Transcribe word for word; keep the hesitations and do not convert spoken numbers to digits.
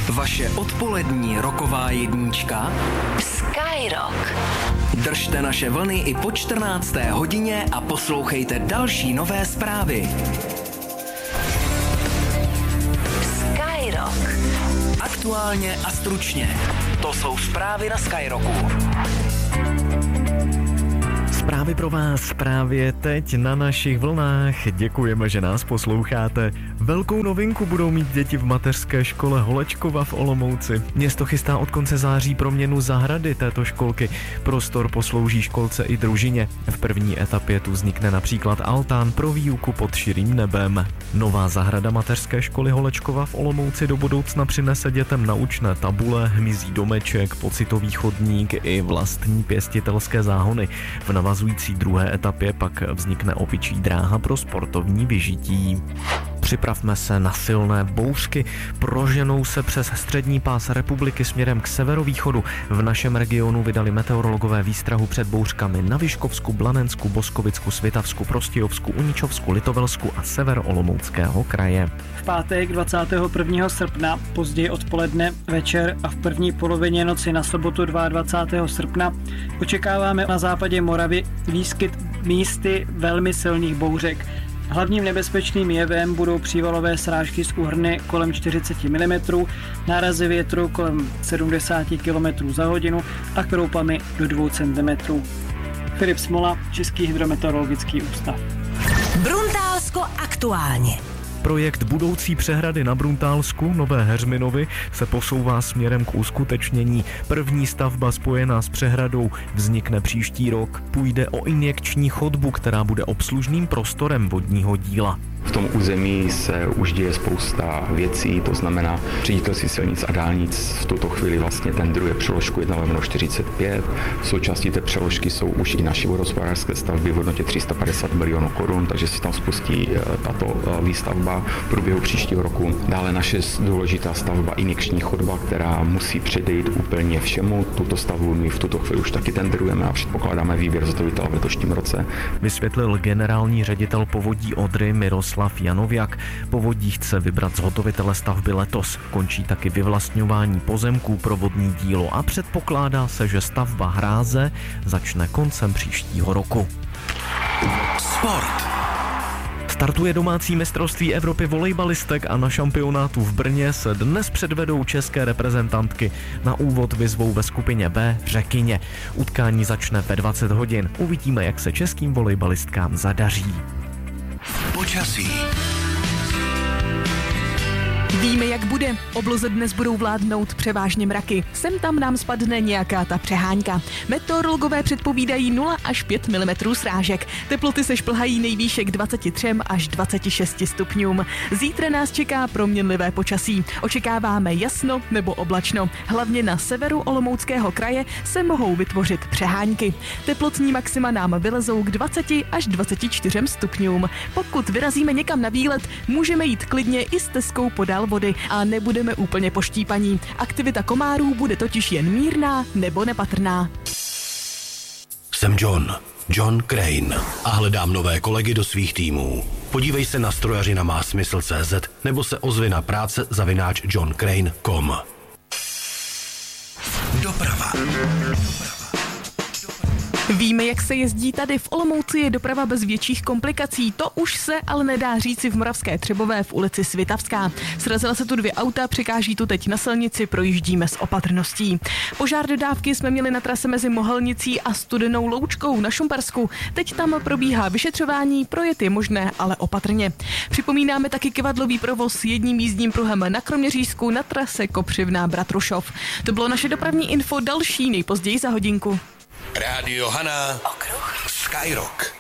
Vaše odpolední roková jednička Skyrock. Držte naše vlny i po čtrnácté hodině a poslouchejte další nové zprávy. Skyrock. Aktuálně a stručně. To jsou zprávy na Skyrocku. Zprávy pro vás právě teď na našich vlnách. Děkujeme, že nás posloucháte. Velkou novinku budou mít děti v mateřské škole Holečkova v Olomouci. Město chystá od konce září proměnu zahrady této školky. Prostor poslouží školce i družině. V první etapě tu vznikne například altán pro výuku pod širým nebem. Nová zahrada mateřské školy Holečkova v Olomouci do budoucna přinese dětem naučné tabule, hmyzí domeček, pocitový chodník i vlastní pěstitelské záhony. V navazující druhé etapě pak vznikne opičí dráha pro sportovní vyžití. Připravme se na silné bouřky. Proženou se přes střední pás republiky směrem k severovýchodu. V našem regionu vydali meteorologové výstrahu před bouřkami na Vyškovsku, Blanensku, Boskovicku, Svitavsku, Prostějovsku, Uničovsku, Litovelsku a sever Olomouckého kraje. V pátek dvacátého prvního srpna, později odpoledne, večer a v první polovině noci na sobotu dvacátého druhého srpna očekáváme na západě Moravy výskyt místy velmi silných bouřek. Hlavním nebezpečným jevem budou přívalové srážky z úhrny kolem čtyřicet milimetrů, nárazy větru kolem sedmdesát kilometrů za hodinu a kroupami do dvou centimetrů. Filip Smola, Český hydrometeorologický ústav. Bruntálsko aktuálně. Projekt budoucí přehrady na Bruntálsku Nové Heřminovy se posouvá směrem k uskutečnění. První stavba spojená s přehradou vznikne příští rok. Půjde o injekční chodbu, která bude obslužným prostorem vodního díla. V tom území se už děje spousta věcí, to znamená Ředitelství silnic a dálnic v tuto chvíli vlastně tendruje přeložku jedna lomeno čtyřicet pět. V součástí té přeložky jsou už i naše vodohospodářské stavby v hodnotě tři sta padesát milionů korun, takže se tam spustí tato výstavba v průběhu příštího roku. Dále naše důležitá stavba injekční chodba, která musí předejít úplně všemu. Tuto stavbu my v tuto chvíli už taky tendrujeme a předpokládáme výběr zhotovitele v letošním roce. Vysvětlil generální ředitel Povodí Odry Miroslav Janoviak. Povodí chce vybrat zhotovitele stavby letos. Končí taky vyvlastňování pozemků pro vodní dílo a předpokládá se, že stavba hráze začne koncem příštího roku. Sport. Startuje domácí mistrovství Evropy volejbalistek a na šampionátu v Brně se dnes předvedou české reprezentantky. Na úvod vyzvou ve skupině B Řekyně. Utkání začne ve dvacet hodin. Uvidíme, jak se českým volejbalistkám zadaří. Počasí. Víme, jak bude. Obloze dnes budou vládnout převážně mraky. Sem tam nám spadne nějaká ta přehánka. Meteorologové předpovídají nula až pět milimetrů srážek. Teploty se šplhají nejvýše k dvaceti třem až dvaceti šesti stupňům. Zítra nás čeká proměnlivé počasí. Očekáváme jasno nebo oblačno. Hlavně na severu Olomouckého kraje se mohou vytvořit přehánky. Teplotní maxima nám vylezou k dvaceti až dvaceti čtyřem stupňům. Pokud vyrazíme někam na výlet, můžeme jít klidně i s stezkou podél vody a nebudeme úplně poštípaní. Aktivita komárů bude totiž jen mírná nebo nepatrná. Jsem John, John Crane a hledám nové kolegy do svých týmů. Podívej se na strojařina má smysl tečka cé zet nebo se ozvi na práce zavináč john crane tečka com. Doprava. Víme, jak se jezdí tady. V Olomouci je doprava bez větších komplikací. To už se ale nedá říci v Moravské Třebové v ulici Svitavská. Srazila se tu dvě auta, překáží tu teď na silnici, projíždíme s opatrností. Požár dodávky jsme měli na trase mezi Mohelnicí a Studenou Loučkou na Šumpersku. Teď tam probíhá vyšetřování, projet je možné, ale opatrně. Připomínáme taky kivadlový provoz jedním jízdním pruhem na Kroměřížsku na trase Kopřivná Bratrušov. To bylo naše dopravní info, další nejpozději za hodinku. Rádio Hana. Okruh. Skyrock.